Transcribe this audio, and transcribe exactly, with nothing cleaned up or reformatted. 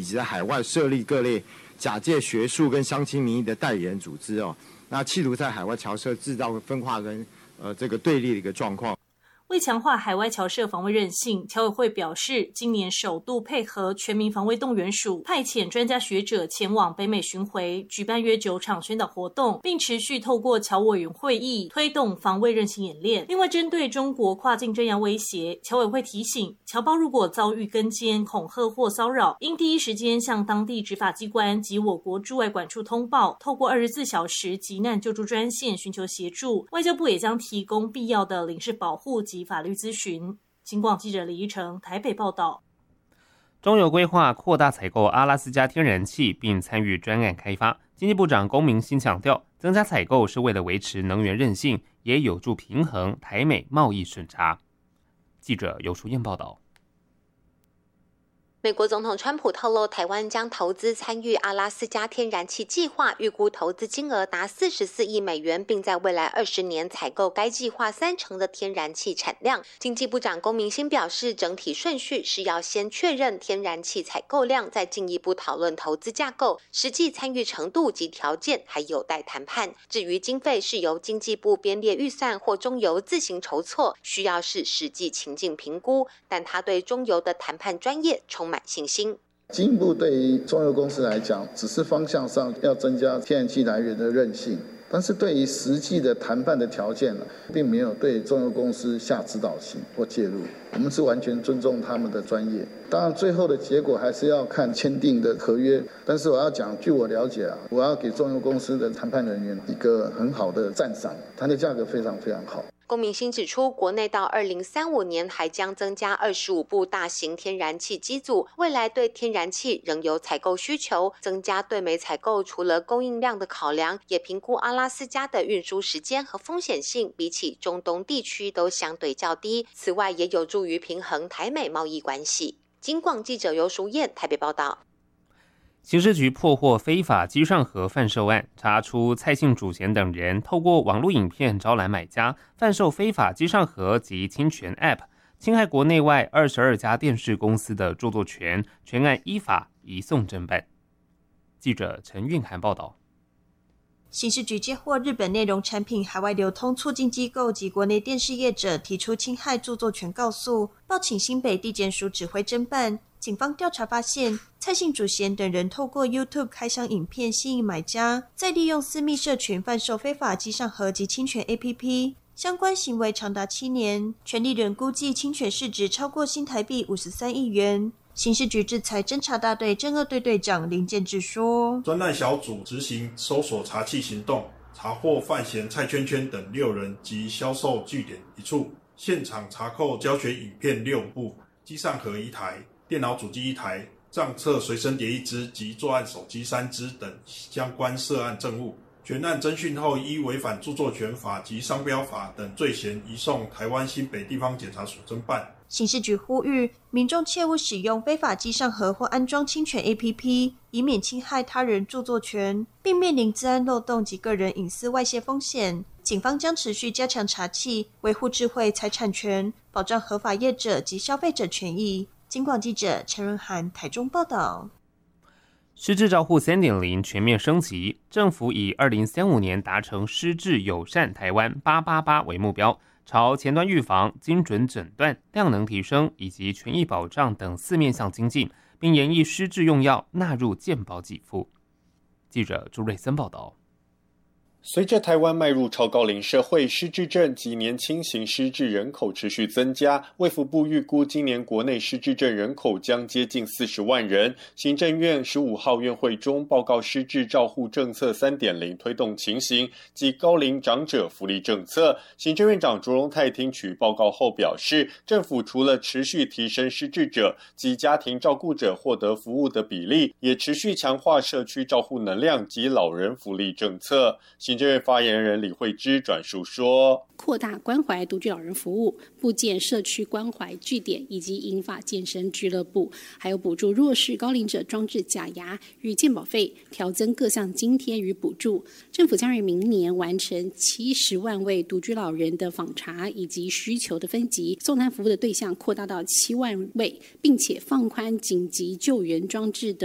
及在海外设立各类假借学术跟乡亲名义的代理人组织哦，那企图在海外侨社制造分化跟呃这个对立的一个状况。 为强化海外侨社防卫韧性，侨委会表示，今年首度配合全民防卫动员署，派遣专家学者前往北美巡回，举办约九场宣导活动，并持续透过侨委员会议推动防卫韧性演练。另外，针对中国跨境镇压威胁，侨委会提醒，侨胞如果遭遇跟监、恐吓或骚扰，应第一时间向当地执法机关及我国驻外管处通报，透过二十四小时急难救助专线寻求协助。外交部也将提供必要的领事保护及法律咨询。警广记者李依成台北报道。 中油规划扩大采购阿拉斯加天然气，并参与专案开发。经济部长龚明鑫强调，增加采购是为了维持能源韧性，也有助平衡台美贸易顺差。记者游淑燕报道。 美国总统川普透露，台湾将投资参与阿拉斯加天然气计划，预估投资金额达四十四亿美元，并在未来二十年采购该计划三成的天然气产量。经济部长龚明鑫表示，整体顺序是要先确认天然气采购量，再进一步讨论投资架构，实际参与程度及条件还有待谈判。至于经费是由经济部编列预算或中油自行筹措，需要是实际情境评估，但他对中油的谈判专业充满信心。 进一步对于中油公司来讲，只是方向上要增加天然气来源的韧性，但是对于实际的谈判的条件呢，并没有对中油公司下指导性或介入。我们是完全尊重他们的专业，当然最后的结果还是要看签订的合约。但是我要讲，据我了解啊，我要给中油公司的谈判人员一个很好的赞赏，谈的价格非常非常好。 龚明鑫指出，国内到二零三五年还将增加二十五部大型天然气机组，未来对天然气仍有采购需求，增加对美采购除了供应量的考量，也评估阿拉斯加的运输时间和风险性，比起中东地区都相对较低。此外，也有助于平衡台美贸易关系。警广记者游淑燕台北报道。 刑事局破获非法机上盒贩售案，查出蔡姓主嫌等人透过网络影片招揽买家，贩售非法机上盒及侵权 App， 侵害国内外二十二家电视公司的著作权，全案依法移送侦办。记者陈韵涵报道。 刑事局接获日本内容产品海外流通促进机构及国内电视业者提出侵害著作权告诉，报请新北地检署指挥侦办。警方调查发现，蔡姓主嫌等人透过 YouTube 开箱影片吸引买家，再利用私密社群贩售非法机上盒及侵权 A P P， 相关行为长达七年，权利人估计侵权市值超过新台币五十三亿元。刑事局制裁侦查大队侦二队队长林建志说， 专案小组执行搜索查缉行动，查获范闲、蔡圈圈等六人及销售据点一处，现场查扣教学影片六部，机上盒一台，电脑主机一台，账册随身碟一支及作案手机三支等相关涉案证物。全案侦讯后，依违反著作权法及商标法等罪嫌，移送台湾新北地方检察署侦办。 刑事局呼吁民众切勿使用非法机上盒或安装侵权 A P P， 以免侵害他人著作权，并面临资安漏洞及个人隐私外泄风险。警方将持续加强查缉，维护智慧财产权，保障合法业者及消费者权益。警广记者陈润涵台中报道。 失智照护 三点零 全面升级，政府以二零三五年达成失智友善台湾八八八为目标，朝前端预防、精准诊断、量能提升以及权益保障等四面向精进，并研议失智用药纳入健保给付。记者朱瑞森报道。 随着台湾迈入超高龄社会，失智症及年轻型失智人口持续增加，卫福部预估今年国内失智症人口将接近四十万人。行政院十五号院会中报告失智照护政策 三点零 推动情形及高龄长者福利政策。行政院长卓荣泰听取报告后表示，政府除了持续提升失智者及家庭照顾者获得服务的比例，也持续强化社区照护能量及老人福利政策。行政院发言人李慧芝转述说， 扩大关怀独居老人服务，布建社区关怀据点以及银发健身俱乐部，还有补助弱势高龄者装置假牙与健保费，调增各项津贴与补助。政府将于明年完成七十万位独居老人的访查以及需求的分级，送餐服务的对象扩大到七万位，并且放宽紧急救援装置的